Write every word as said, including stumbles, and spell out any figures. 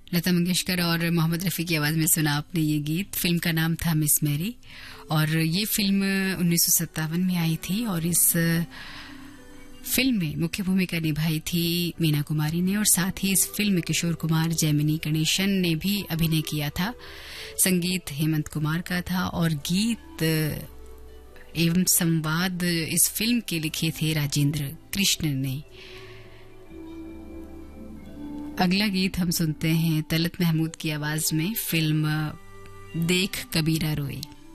लता मंगेशकर और मोहम्मद रफ़ी की आवाज़ में सुना आपने ये गीत। फिल्म का नाम था मिस मैरी और ये फिल्म उन्नीस सौ सत्तावन में आई थी और इस फिल्म में मुख्य भूमिका निभाई थी मीना कुमारी ने और साथ ही इस फिल्म में किशोर कुमार, जैमिनी गणेशन ने भी अभिनय किया था। संगीत हेमंत कुमार का था और गीत एवं संवाद इस फिल्म के लिखे थे राजेंद्र कृष्ण ने। अगला गीत हम सुनते हैं तलत महमूद की आवाज में, फिल्म देख कबीरा रोए।